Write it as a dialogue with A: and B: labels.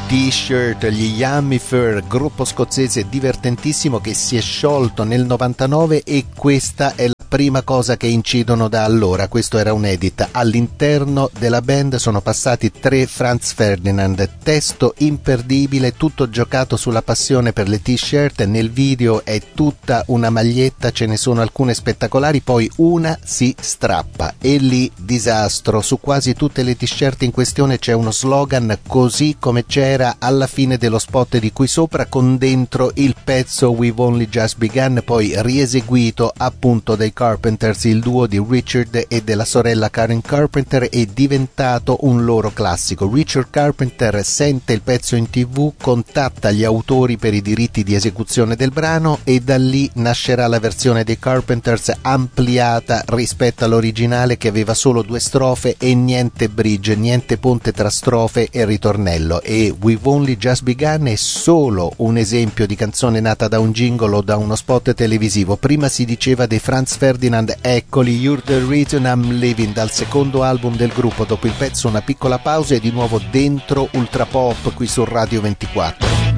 A: T-shirt, gli Yummy Fur, gruppo scozzese divertentissimo che si è sciolto nel 99 e questa è la prima cosa che incidono da allora. Questo era un edit. All'interno della band sono passati 3 Franz Ferdinand, testo imperdibile, tutto giocato sulla passione per le t-shirt. Nel video è tutta una maglietta, ce ne sono alcune spettacolari, poi una si strappa e lì disastro. Su quasi tutte le t-shirt in questione c'è uno slogan così come c'era alla fine dello spot di qui sopra, con dentro il pezzo We've Only Just Begun, poi rieseguito appunto dai Carpenters. Il duo di Richard e della sorella Karen Carpenter è diventato un loro classico. Richard Carpenter sente il pezzo in TV, contatta gli autori per i diritti di esecuzione del brano e da lì nascerà la versione dei Carpenters ampliata rispetto all'originale, che aveva solo 2 strofe e niente bridge, niente ponte tra strofe e ritornello. E We've Only Just Begun è solo un esempio di canzone nata da un jingle o da uno spot televisivo. Prima si diceva dei Franz Ferdinand, eccoli, You're the Reason I'm Living, dal secondo album del gruppo. Dopo il pezzo una piccola pausa e di nuovo dentro Ultra Pop qui su Radio 24.